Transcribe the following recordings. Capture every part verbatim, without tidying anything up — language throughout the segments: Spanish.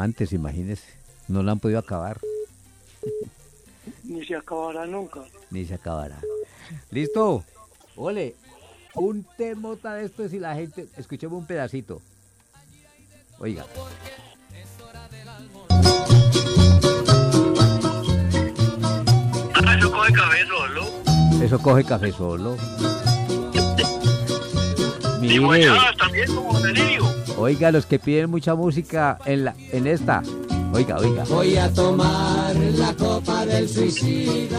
Antes, imagínese, no la han podido acabar, Ni se acabará nunca. ni se acabará. ¿Listo? Ole, un temota de esto y la gente... Escuchemos un pedacito. Oiga. Ah, eso coge café solo. Eso coge café solo. Y Mire, guayadas también como delirio. oiga, los que piden mucha música en, la, en esta. Oiga, oiga. Voy a tomar la copa del suicida.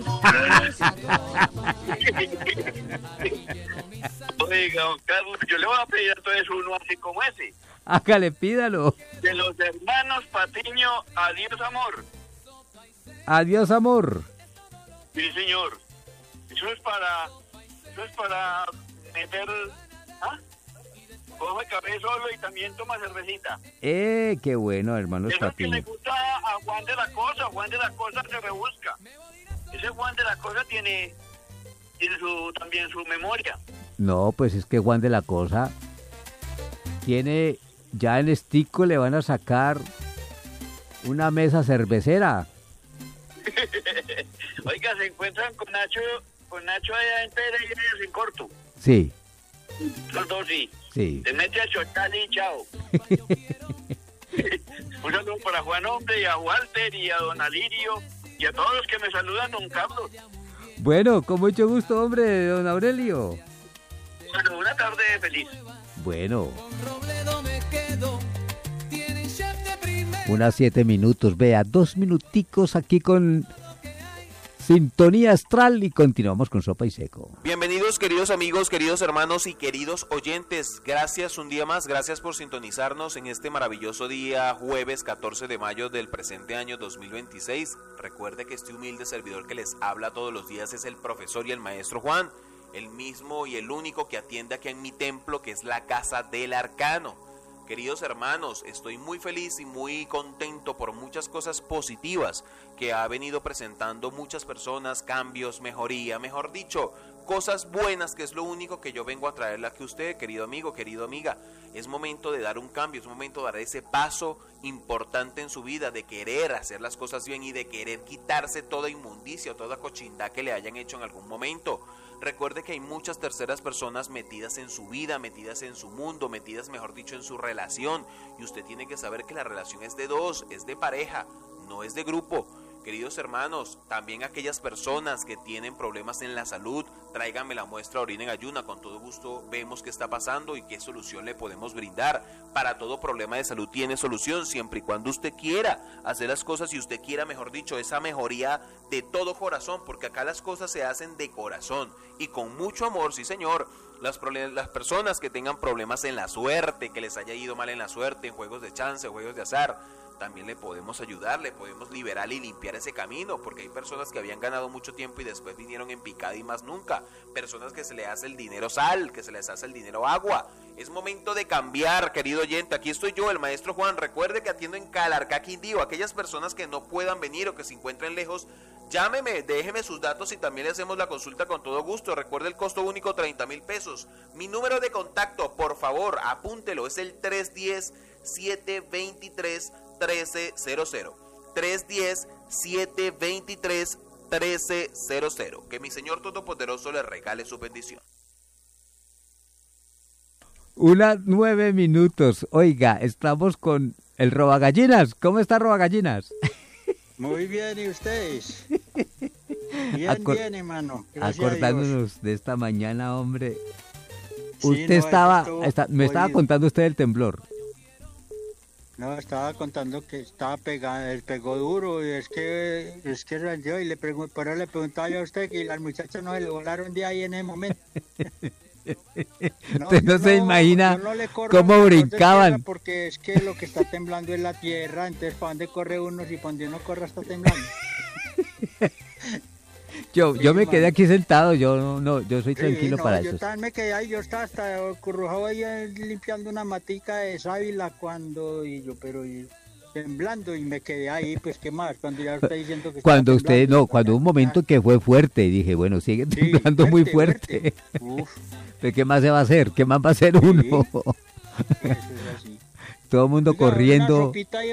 Oiga, don Carlos, yo le voy a pedir entonces uno así como ese. Hágale, pídalo. De los hermanos Patiño, adiós amor. Adiós, amor. Sí, señor. Eso es para... Eso es para meter... ¿Ah? Coge café solo y también toma cervecita. Eh, qué bueno, hermanos Eso que le Patiño. gusta a Juan de la Cosa. Juan de la Cosa se rebusca. Ese Juan de la Cosa tiene... Tiene su, también su memoria. No, pues es que Juan de la Cosa tiene, ya en Estico le van a sacar una mesa cervecera. Oiga, se encuentran con Nacho, con Nacho allá en Pera y ellos en Corto. Sí, Los dos sí. sí. Se mete a chotar y chao. Un saludo para Juan Hombre y a Walter y a don Alirio y a todos los que me saludan, don Carlos. Bueno, con mucho gusto, hombre, don Aurelio. Bueno, una tarde feliz. Bueno. Unas siete minutos, vea, dos minuticos aquí con Sintonía Astral y continuamos con Sopa y Seco. Bienvenidos queridos amigos, queridos hermanos y queridos oyentes. Gracias un día más, gracias por sintonizarnos en este maravilloso día, jueves catorce de mayo del presente año dos mil veintiséis. Recuerde que este humilde servidor que les habla todos los días es el profesor y el maestro Juan, el mismo y el único que atiende aquí en mi templo, que es la Casa del Arcano. Queridos hermanos, estoy muy feliz y muy contento por muchas cosas positivas que ha venido presentando muchas personas, cambios, mejoría, mejor dicho, cosas buenas, que es lo único que yo vengo a traerle aquí a usted, querido amigo, querido amiga. Es momento de dar un cambio, es momento de dar ese paso importante en su vida, de querer hacer las cosas bien y de querer quitarse toda inmundicia o toda cochindad que le hayan hecho en algún momento. Recuerde que hay muchas terceras personas metidas en su vida, metidas en su mundo, metidas, mejor dicho, en su relación. Y usted tiene que saber que la relación es de dos, es de pareja, no es de grupo. Queridos hermanos, también aquellas personas que tienen problemas en la salud, tráiganme la muestra orina en ayuna, con todo gusto vemos qué está pasando y qué solución le podemos brindar. Para todo problema de salud tiene solución, siempre y cuando usted quiera hacer las cosas y usted quiera, mejor dicho, esa mejoría de todo corazón, porque acá las cosas se hacen de corazón y con mucho amor, sí señor. Las, las personas que tengan problemas en la suerte, que les haya ido mal en la suerte, en juegos de chance, juegos de azar, también le podemos ayudar, le podemos liberar y limpiar ese camino, porque hay personas que habían ganado mucho tiempo y después vinieron en picada y más nunca, personas que se les hace el dinero sal, que se les hace el dinero agua. Es momento de cambiar, querido oyente. Aquí estoy yo, el maestro Juan. Recuerde que atiendo en Calarcá, Quindío. Aquellas personas que no puedan venir o que se encuentren lejos, llámeme, déjeme sus datos y también le hacemos la consulta con todo gusto. Recuerde el costo único, treinta mil pesos. Mi número de contacto, por favor, apúntelo, es el tres uno cero, siete dos tres, uno tres cero cero. tres uno cero, siete dos tres, uno tres cero cero. Que mi Señor Todopoderoso le regale su bendición. Unas nueve minutos. Oiga, estamos con el Robagallinas. ¿Cómo está Robagallinas? Muy bien, ¿y ustedes? Bien, Acor bien, hermano. Gracias acordándonos de esta mañana, hombre. Sí, Usted no, estaba, estuvo está, me estaba jodido. contando usted del temblor. No, estaba contando que estaba pegado, él pegó duro y es que es que rendió y le pregunto, pero le preguntaba yo a usted que las muchachas no se le volaron de ahí en ese momento. Usted no yo se imagina yo no le corro cómo alrededor de brincaban. tierra porque es que lo que está temblando es la tierra, entonces ¿para dónde corre uno si para donde uno corre está temblando? Yo, Sí, yo me quedé man. aquí sentado, yo no, no, yo soy Sí, tranquilo no, para yo eso. también me quedé ahí, yo estaba hasta currujado ahí eh, limpiando una matica de sábila cuando, y yo, pero y, temblando y me quedé ahí, pues qué más, cuando ya está diciendo que Cuando estaba usted, temblando, no, cuando hubo un momento que fue fuerte, dije, bueno, sigue Sí, temblando muy fuerte. Uf, ¿De qué más se va a hacer? ¿Qué más va a hacer uno? eso es así. Todo el mundo Oiga, una corriendo. sopita y